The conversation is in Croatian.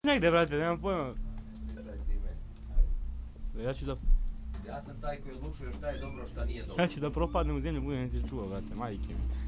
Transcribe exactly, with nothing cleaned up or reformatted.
negde, brate, nemam pojma. Pričaj ti meni. Ja ću da... Ja sam taj koji odlučuje šta je dobro, šta nije dobro. Ja ću da propadnem u zemlju, budem se čuo, brate, majke mi.